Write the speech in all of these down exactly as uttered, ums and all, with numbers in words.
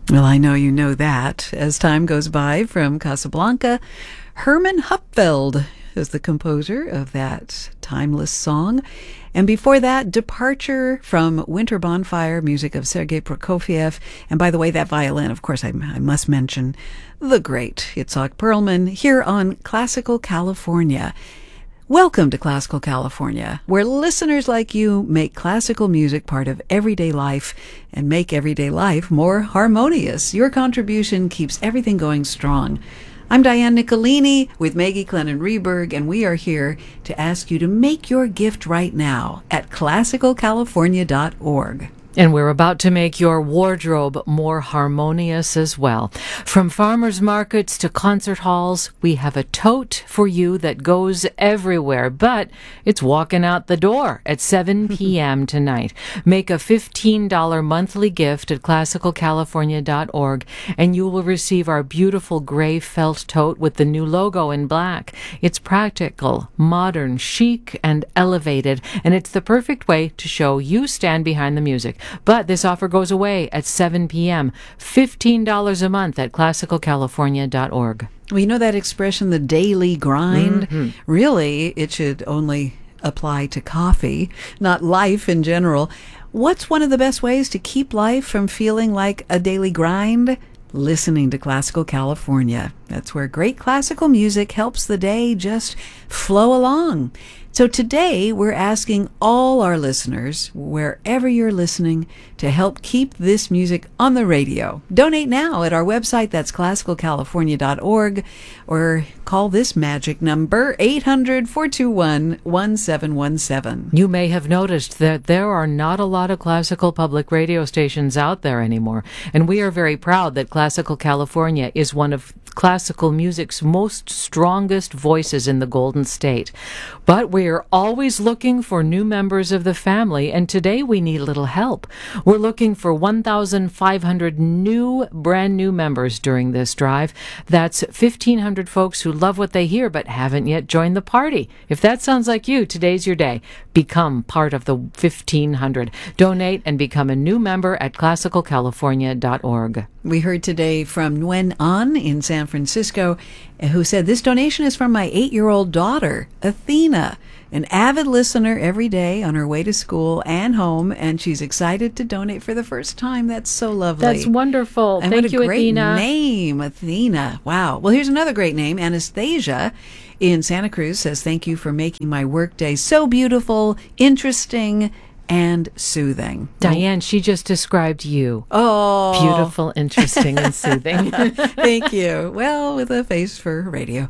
Well, I know you know that. As time goes by from Casablanca, Herman Hupfeld is the composer of that timeless song. And before that, Departure from Winter Bonfire, music of Sergei Prokofiev. And by the way, that violin, of course, I, I must mention the great Itzhak Perlman here on Classical California. Welcome to Classical California, where listeners like you make classical music part of everyday life and make everyday life more harmonious. Your contribution keeps everything going strong. I'm Diane Nicolini with Maggie Clennon Reberg, and we are here to ask you to make your gift right now at classical california dot org. And we're about to make your wardrobe more harmonious as well. From farmers markets to concert halls, we have a tote for you that goes everywhere, but it's walking out the door at seven p.m. tonight. Make a fifteen dollars monthly gift at classical california dot org, and you will receive our beautiful gray felt tote with the new logo in black. It's practical, modern, chic, and elevated, and it's the perfect way to show you stand behind the music. But this offer goes away at seven p.m. fifteen dollars a month at classical california dot org. Well, you know that expression, the daily grind? Mm-hmm. Really, it should only apply to coffee, not life in general. What's one of the best ways to keep life from feeling like a daily grind? Listening to Classical California. That's where great classical music helps the day just flow along. So today we're asking all our listeners, wherever you're listening, to help keep this music on the radio. Donate now at our website, that's classical california dot org, or call this magic number, eight hundred, four two one, one seven one seven. You may have noticed that there are not a lot of classical public radio stations out there anymore, and we are very proud that Classical California is one of classical music's most strongest voices in the Golden State. But we are always looking for new members of the family, and today we need a little help. We're looking for one thousand five hundred new, brand new members during this drive. That's fifteen hundred folks who love what they hear but haven't yet joined the party. If that sounds like you, today's your day. Become part of the fifteen hundred. Donate and become a new member at classical california dot org. We heard today from Nguyen An in San Francisco, who said, this donation is from my eight-year-old daughter, Athena, an avid listener every day on her way to school and home, and she's excited to donate for the first time. That's so lovely. That's wonderful. And Thank what a you, great Athena. name, Athena. Wow. Well, here's another great name. Anastasia in Santa Cruz says, thank you for making my workday so beautiful, interesting, and soothing. Diane, she just described you. Oh. Beautiful, interesting, and soothing. Thank you. Well, with a face for radio.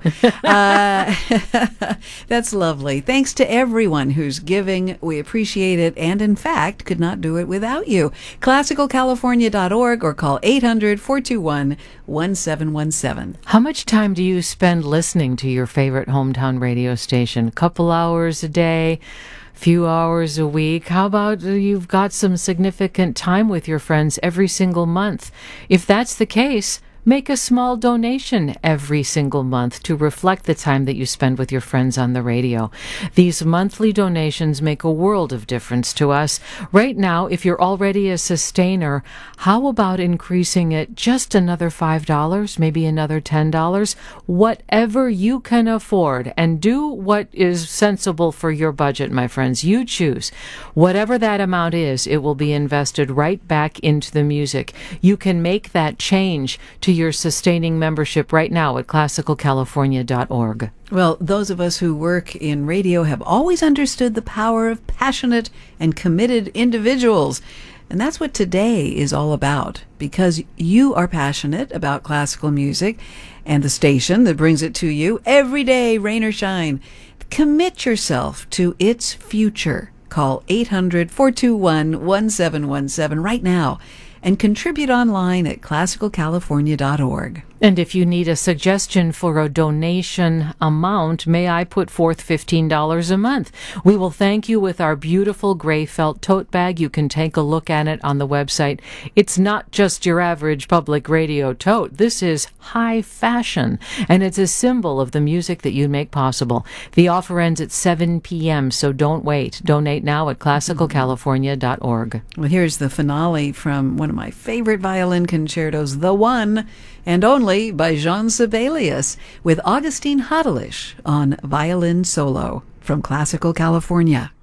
Uh, that's lovely. Thanks to everyone who's giving. We appreciate it, and in fact, could not do it without you. classical california dot org or call eight hundred, four two one, one seven one seven. How much time do you spend listening to your favorite hometown radio station? A couple hours a day? Few hours a week? How about you've got some significant time with your friends every single month? If that's the case, make a small donation every single month to reflect the time that you spend with your friends on the radio. These monthly donations make a world of difference to us. Right now, if you're already a sustainer, how about increasing it just another five dollars, maybe another ten dollars? Whatever you can afford, and do what is sensible for your budget, my friends. You choose. Whatever that amount is, it will be invested right back into the music. You can make that change to your sustaining membership right now at classical california dot org. Well, those of us who work in radio have always understood the power of passionate and committed individuals. And that's what today is all about, because you are passionate about classical music and the station that brings it to you every day, rain or shine. Commit yourself to its future. Call eight hundred, four two one, one seven one seven right now and contribute online at classical california dot org. And if you need a suggestion for a donation amount, may I put forth fifteen dollars a month? We will thank you with our beautiful gray felt tote bag. You can take a look at it on the website. It's not just your average public radio tote. This is high fashion, and it's a symbol of the music that you make possible. The offer ends at seven p.m., so don't wait. Donate now at classical california dot org. Well, here's the finale from one of my favorite violin concertos, The One and Only by Jean Sibelius, with Augustine Hadalish on violin solo from Classical California.